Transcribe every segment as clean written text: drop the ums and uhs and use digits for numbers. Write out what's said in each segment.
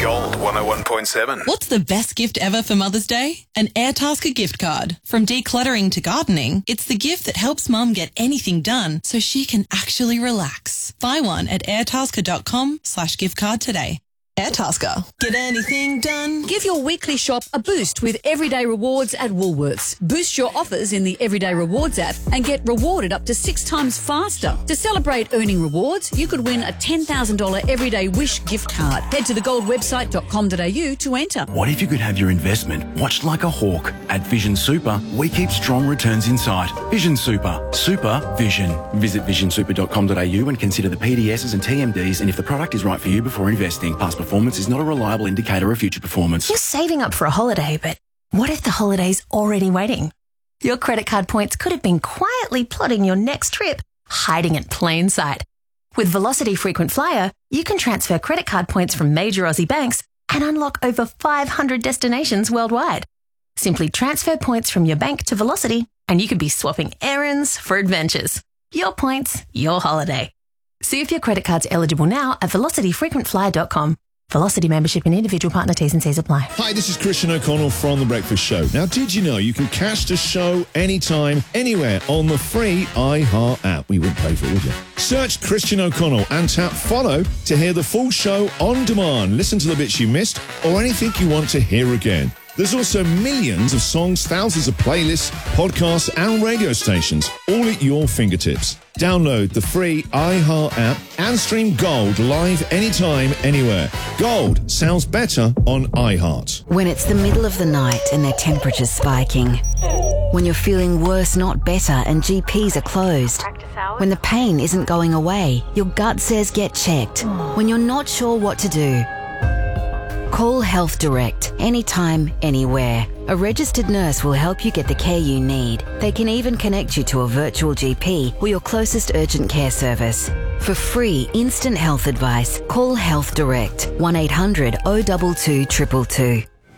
Gold 101.7. What's the best gift ever for Mother's Day? An Airtasker gift card. From decluttering to gardening, it's the gift that helps Mum get anything done so she can actually relax. Buy one at airtasker.com/gift card today. Airtasker. Get anything done. Give your weekly shop a boost with Everyday Rewards at Woolworths. Boost your offers in the Everyday Rewards app and get rewarded up to 6 times faster. To celebrate earning rewards, you could win a $10,000 Everyday Wish gift card. Head to thegoldwebsite.com.au to enter. What if you could have your investment watched like a hawk? At Vision Super, we keep strong returns in sight. Vision Super. Super Vision. Visit visionsuper.com.au and consider the PDSs and TMDs and if the product is right for you before investing. Past performance is not a reliable indicator of future performance. You're saving up for a holiday, but what if the holiday's already waiting? Your credit card points could have been quietly plotting your next trip, hiding in plain sight. With Velocity Frequent Flyer, you can transfer credit card points from major Aussie banks and unlock over 500 destinations worldwide. Simply transfer points from your bank to Velocity and you could be swapping errands for adventures. Your points, your holiday. See if your credit card's eligible now at velocityfrequentflyer.com. Velocity membership and individual partner T's and C's apply. Hi, this is Christian O'Connell from The Breakfast Show. Now, did you know you can catch the show anytime, anywhere on the free iHeart app? We wouldn't pay for it, would you? Search Christian O'Connell and tap follow to hear the full show on demand. Listen to the bits you missed or anything you want to hear again. There's also millions of songs, thousands of playlists, podcasts and radio stations, all at your fingertips. Download the free iHeart app and stream Gold live anytime, anywhere. Gold sounds better on iHeart. When it's the middle of the night and their temperature's spiking. When you're feeling worse, not better, and GPs are closed. When the pain isn't going away, your gut says get checked. When you're not sure what to do. Call Health Direct, anytime, anywhere. A registered nurse will help you get the care you need. They can even connect you to a virtual GP or your closest urgent care service. For free, instant health advice, call Health Direct, 1-800-022 222.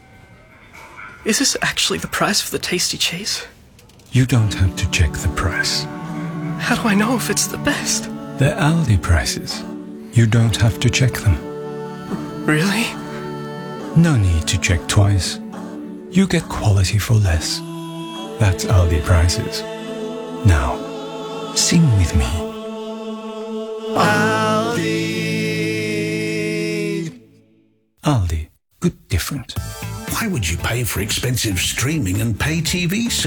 Is this actually the price for the tasty cheese? You don't have to check the price. How do I know if it's the best? They're Aldi prices. You don't have to check them. Really? No need to check twice. You get quality for less. That's Aldi prices. Now, sing with me. Aldi. Aldi. Good different. Why would you pay for expensive streaming and pay TV service?